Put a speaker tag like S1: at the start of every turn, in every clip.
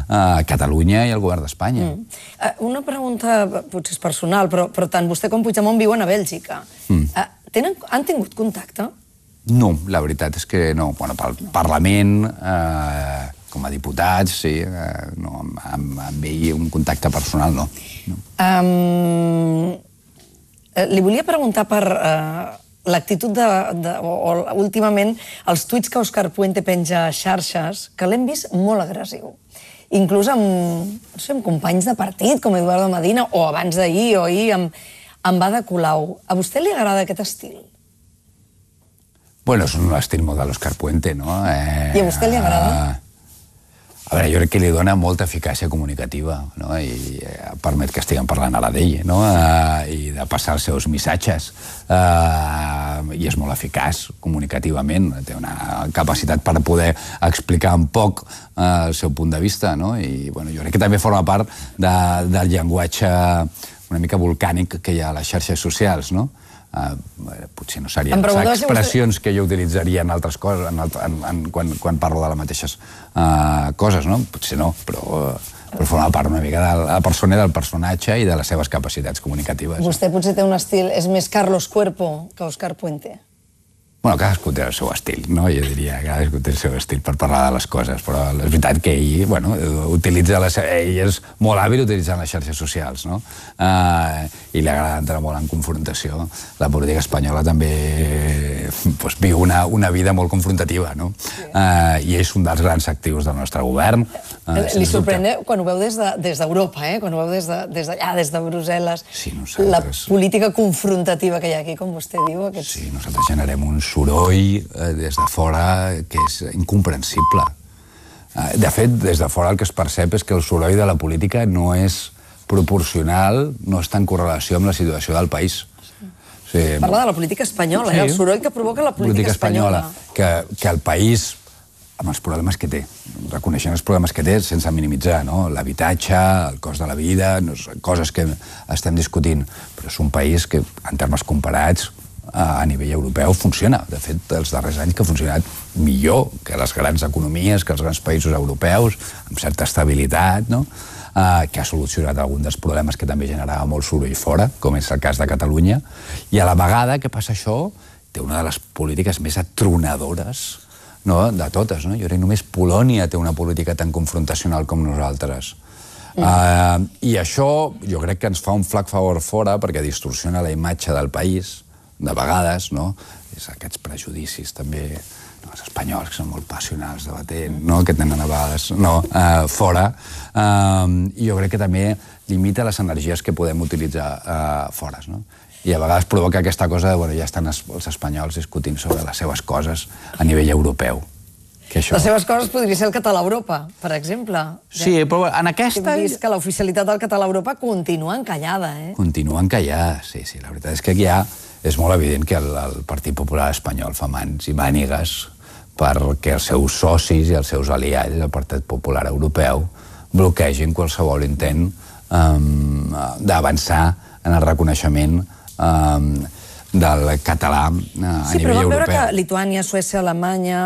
S1: Catalunya i el govern d'Espanya.
S2: Una pregunta, potser és personal, però tant vostè com Puigdemont viuen a Bèlgica. Han tingut contacte?
S1: No, la veritat és que no. Bueno, pel Parlament, com a diputats, sí, no, amb ell un contacte personal, no.
S2: Li volia preguntar per l'actitud o últimament els tuits que Òscar Puente penja a xarxes, que l'hem vist molt agressiu. Inclús amb companys de partit, com Eduardo Medina, o abans d'ahir o ahir amb Ada Colau. A vostè li agrada aquest estil?
S1: Bueno, és un estil molt de l'Òscar Puente, no?
S2: I a vostè li agrada?
S1: A veure, jo crec que li dona molta eficàcia comunicativa, no? I permet que estiguem parlant ara d'ell, no? I de passar els seus missatges. I és molt eficaç comunicativament, té una capacitat per poder explicar un poc el seu punt de vista, no? I bueno, jo crec que també forma part del llenguatge una mica volcànic que hi ha a les xarxes socials, no? Potser no serien les expressions que jo utilitzaria en altres coses, quan parlo de les mateixes coses, no? Potser no, però forma part una mica de la persona i del personatge i de les seves capacitats comunicatives.
S2: Vostè potser té un estil, és més Carlos Cuerpo que Òscar Puente.
S1: Bueno, cadascú té el seu estil, no? Jo diria, cadascú té el seu estil per parlar de les coses, però és veritat que ell, bueno, ell és molt hàbil utilitzant les xarxes socials, no? I li agrada entrar molt en confrontació. La política espanyola també viu una vida molt confrontativa, no? I és un dels grans actius del nostre govern.
S2: Li sorprèn quan ho veu des d'Europa, quan ho veu des d'allà, des de Brussel·les, la política confrontativa que hi ha aquí, com vostè diu?
S1: Sí, nosaltres generem un soroll des de fora que és incomprensible. De fet, des de fora el que es percep és que el soroll de la política no és proporcional, no està en correlació amb la situació del país.
S2: Parla de la política espanyola, el soroll que provoca la política espanyola.
S1: Que el país, amb els problemes que té, reconeixent els problemes que té sense minimitzar, l'habitatge, el cost de la vida, coses que estem discutint, però és un país que, en termes comparats, a nivell europeu funciona. De fet, els darrers anys que ha funcionat millor que les grans economies, que els grans països europeus, amb certa estabilitat, que ha solucionat alguns dels problemes que també generava molt soroll fora, com és el cas de Catalunya, i a la vegada que passa això, té una de les polítiques més atronadores de totes. Jo crec que només Polònia té una política tan confrontacional com nosaltres. I això jo crec que ens fa un flac favor fora perquè distorsiona la imatge del país de vegades, és aquests prejudicis també, els espanyols que són molt passionals debatent, que tenen a vegades fora, i jo crec que també limita les energies que podem utilitzar fora, i a vegades provoca aquesta cosa de, ja estan els espanyols discutint sobre les seves coses a nivell europeu.
S2: Les seves coses podria ser el català a Europa, per exemple.
S1: Sí, però en aquesta...
S2: Hem vist que l'oficialitat del català a Europa continua encallada,
S1: Continua encallada, sí. La veritat és que ja és molt evident que el Partit Popular espanyol fa mans i mànigues perquè els seus socis i els seus aliats del Partit Popular Europeu bloquegin qualsevol intent d'avançar en el reconeixement del català a nivell europeu.
S2: Sí, però vam veure que Lituània, Suècia, Alemanya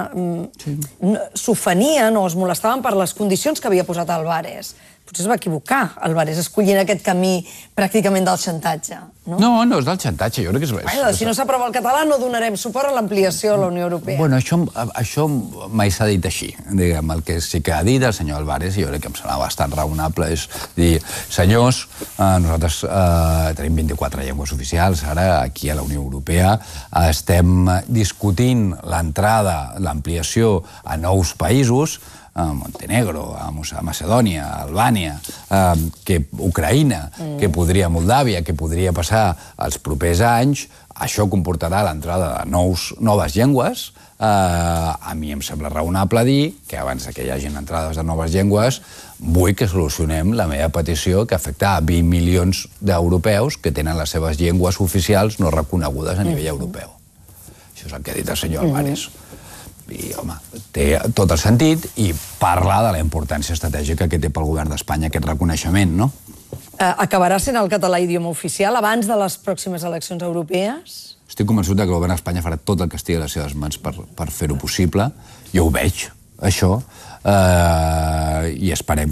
S2: s'ofenien o es molestaven per les condicions que havia posat Álvarez. Potser es va equivocar, Álvarez, escollint aquest camí pràcticament del xantatge.
S1: No és del xantatge, jo crec que és...
S2: Si no s'aprova el català no donarem suport a l'ampliació a la Unió Europea.
S1: Bueno, això mai s'ha dit així. El que sí que ha dit el senyor Álvarez, i jo crec que em sembla bastant raonable, és dir, senyors, nosaltres tenim 24 llengües oficials, ara aquí a la Unió Europea estem discutint l'entrada, l'ampliació a nous països, a Montenegro, a Macedònia, a Albània, Ucraïna, que podria Moldàvia, que podria passar els propers anys. Això comportarà l'entrada de noves llengües. A mi em sembla raonable dir que abans que hi hagin entrades de noves llengües vull que solucionem la meva petició que afecta a 20 milions d'europeus que tenen les seves llengües oficials no reconegudes a nivell europeu. Això és el que ha dit el senyor Álvarez. I, home, té tot el sentit i parla de la importància estratègica que té pel govern d'Espanya aquest reconeixement, no?
S2: Acabarà sent el català idioma oficial abans de les pròximes eleccions europees?
S1: Estic convençut que el govern d'Espanya farà tot el que estigui a les seves mans per fer-ho possible. Jo ho veig, això, i esperem